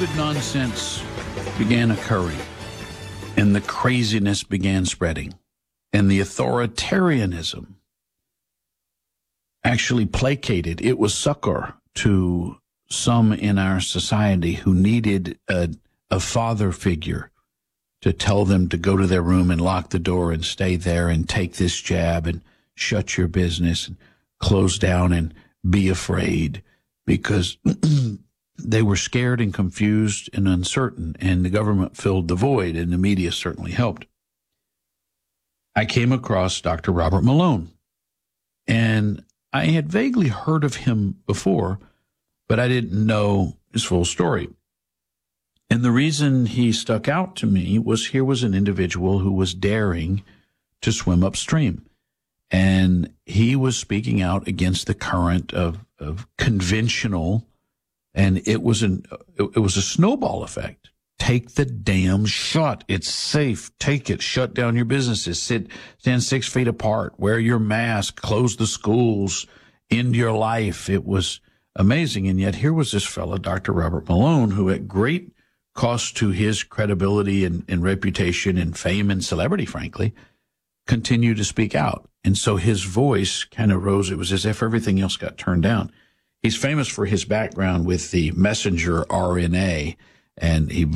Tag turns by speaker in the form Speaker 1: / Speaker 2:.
Speaker 1: COVID nonsense began occurring, and the craziness began spreading, and the authoritarianism actually placated. It was succor to some in our society who needed a father figure to tell them to go to their room and lock the door and stay there and take this jab and shut your business and close down and be afraid, because they were scared and confused and uncertain, and the government filled the void, and the media certainly helped. I came across Dr. Robert Malone, and I had vaguely heard of him before, but I didn't know his full story. And the reason he stuck out to me was here was an individual who was daring to swim upstream. And he was speaking out against the current of conventional, and it was a snowball effect. Take the damn shot. It's safe. Take it. Shut down your businesses. Stand 6 feet apart. Wear your mask. Close the schools. End your life. It was amazing. And yet here was this fellow, Dr. Robert Malone, who at great cost to his credibility and reputation and fame and celebrity, frankly, continued to speak out. And so his voice kind of rose. It was as if everything else got turned down. He's famous for his background with the messenger RNA, and he